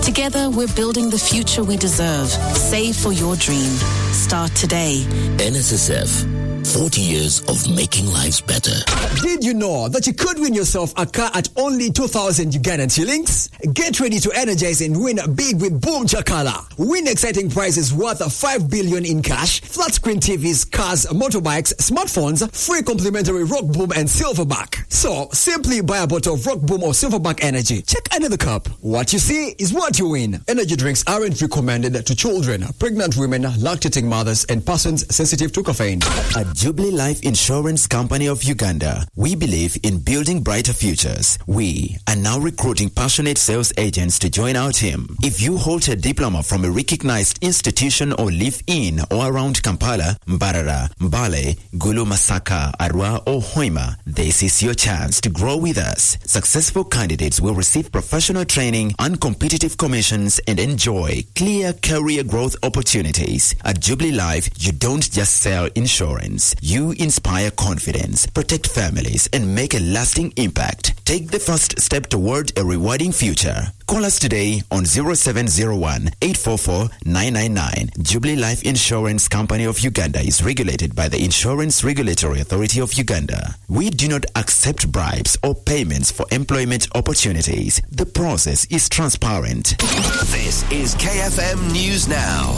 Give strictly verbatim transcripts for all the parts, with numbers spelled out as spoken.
Together, we're building the future we deserve. Save for your dream. Start today. N S S F. forty years of making lives better. Did you know that you could win yourself a car at only two thousand Ugandan shillings? Get ready to energize and win big with Boom Chakala. Win exciting prizes worth five billion in cash, flat screen T Vs, cars, motorbikes, smartphones, free complimentary Rock Boom and Silverback. So, simply buy a bottle of Rock Boom or Silverback Energy. Check another cup. What you see is what you win. Energy drinks aren't recommended to children, pregnant women, lactating mothers, and persons sensitive to caffeine. At Jubilee Life Insurance Company of Uganda, we believe in building brighter futures. We are now recruiting passionate sales agents to join our team. If you hold a diploma from a recognized institution or live in or around Kampala, Mbarara, Mbale, Gulu, Masaka, Arua, or Hoima, this is your chance to grow with us. Successful candidates will receive professional training and competitive commissions and enjoy clear career growth opportunities. At Jubilee Life, you don't just sell insurance. You inspire confidence, protect families, and make a lasting impact. Take the first step toward a rewarding future. Call us today on zero seven zero one, eight four four, nine nine nine. Jubilee Life Insurance Company of Uganda is regulated by the Insurance Regulatory Authority of Uganda. We do not accept bribes or payments for employment opportunities. The process is transparent. This is K F M News Now.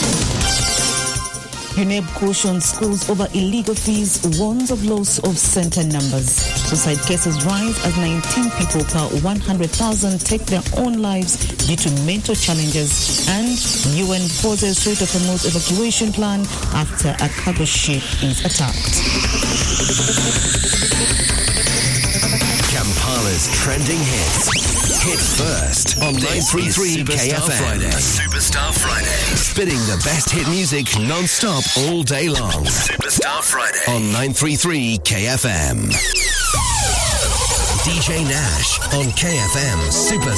U N E B cautions schools over illegal fees, warns of loss of center numbers. Suicide cases rise as nineteen people per one hundred thousand take their own lives due to mental challenges. And U N pauses Strait of Hormuz evacuation plan after a cargo ship is attacked. Kampala's trending hits. Hit first on nine three three K F M. Friday. Superstar Friday. Spitting the best hit music non-stop all day long. Superstar Friday on nine three three K F M. D J Nash on K F M Superstar.